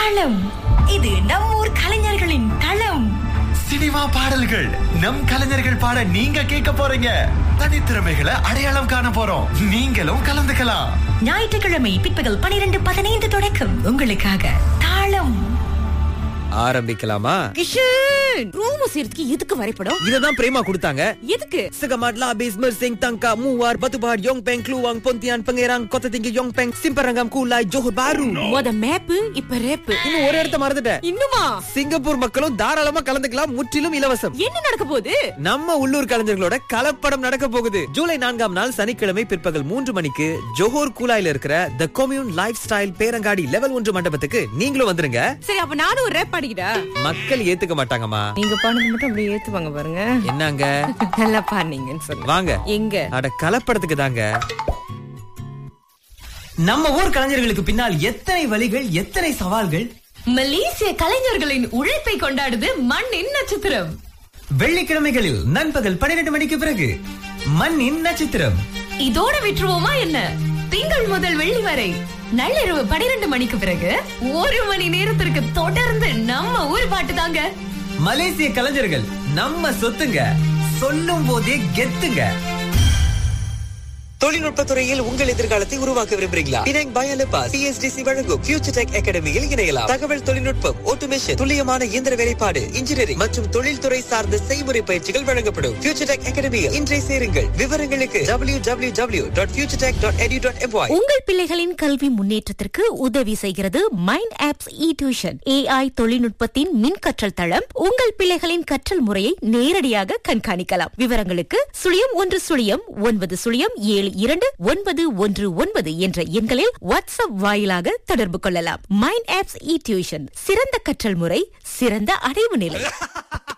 களம். இது நம் ஊர் கலைஞர்களின் களம். சினிமா பாடல்கள் நம் கலைஞர்கள் பாட நீங்க கேட்க போறீங்க. தனித்திறமைகளை அடையாளம் காண போறோம். நீங்களும் கலந்துக்கலாம். ஞாயிற்றுக்கிழமை பிற்பகல் 12:15 தொடக்கம் உங்களுக்காக தாளம். ஆரம்பிக்கலாமா? கிஷன், ரூம் செய்யறதுக்கு எதுக்கு வரைபடம்? இததான் பிரேமா கொடுத்தாங்க. எதுக்கு? சகமாட்லா பிஸ்மர் சிங் தங்கா Muar பத்துபார் யோங்பெங் Kluang Pontian Pengerang கொத்ததிங்க யோங்பெங் சிம்பரங்கம் Kulai Johor பாரு. மொத மேப், இப்ப ரேப். இன்னும் ஒரு இடத்த மறந்துட்டேன். இன்னுமா? சிங்கப்பூர் மக்களும் தாராளமா கலந்துக்கலாம். முற்றிலும் இலவசம். என்ன நடக்க போகுது? நம்ம உள்ளூர் கலைஞர்களோட கலப்படம் நடக்க போகுது. ஜூலை 4ஆம் நாள் சனிக்கிழமை பிற்பகல் 3 மணிக்கு ஜோஹர் கூலாயில இருக்கிற தி கம்யூன் லைஃப் ஸ்டைல் பேரங்காடி லெவல் 1 மண்டபத்துக்கு நீங்களும் வந்துருங்க. சரி, அப்ப நானும் ஒரு ரேப் பாடிக்கிட்டா? மக்கள் ஏத்துக்க மாட்டாங்கம்மா. நீங்க பாடுறது மட்டும் அப்படியே ஏத்துவாங்க பாருங்க. என்னங்க நல்லா பாடுனீங்கன்னு சொல்லுங்க. வாங்க. எங்க? அட கலப்படத்துக்கு தாங்க. நம்ம ஊர் கலைஞர்களுக்கு பின்னால் எத்தனை வழிகள், எத்தனை சவால்கள். மலேசிய கலைஞர்களின் உழைப்பை கொண்டாடுது மண்ணின் நட்சத்திரம். வெள்ளிக்கிழமைகளில் நண்பகல் 12 மணிக்கு பிறகு மண்ணின் நட்சத்திரம். இதோட விட்டுருவோமா என்ன? திங்கள் முதல் வெள்ளி வரை நள்ளிரவு 12 மணிக்கு பிறகு 1 மணி நேரத்திற்கு தொடர்ந்து நம்ம ஊர் பாட்டு தாங்க. மலேசிய கலைஞர்கள் நம்ம சொத்துங்க. சொல்லும் போதே கெத்துங்க. தொழில்நுட்ப துறையில் உங்கள் எதிர்காலத்தை உருவாக்க விரும்புகிறீங்களா? பினாங் பயாலபா சிஎஸ்டிசி வழங்கும் ஃபியூச்சர் டெக் அகாடமியில் இணையலாம். தகவல் தொழில்நுட்பம், ஆட்டோமேஷன், துல்லியமான இயந்திர வேலைப்பாடு, இன்ஜினியரிங் மற்றும் தொழில்துறை சார்ந்த செய்முறை பயிற்சிகள் வழங்கப்படும். ஃபியூச்சர் டெக் அகாடமியில் இன்றைய சேருங்கள். விவரங்களுக்கு www.futuretech.edu.my. உங்கள் பிள்ளைகளின் கல்வி முன்னேற்றத்திற்கு உதவி செய்கிறது மைண்ட் ஆப்ஸ் இ டியூஷன். AI தொழில்நுட்பத்தின் மின் கற்றல் தளம். உங்கள் பிள்ளைகளின் கற்றல் முறையை நேரடியாக கண்காணிக்கலாம். விவரங்களுக்கு 0110091919 என்ற எண்களில் வாட்ஸ்அப் வாயிலாக தொடர்பு கொள்ளலாம். மைண்ட் ஆப்ஸ் இ டியூஷன், சிறந்த கற்றல் முறை, சிறந்த அடைவு நிலை.